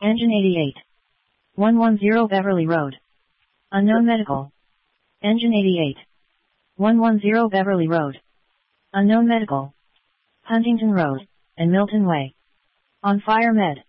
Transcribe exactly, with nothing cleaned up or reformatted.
Engine eighty-eight. one ten Beverly Road. Unknown Medical. Engine eighty-eight. one ten Beverly Road. Unknown Medical. Huntington Road, and Milton Way. On Fire Med.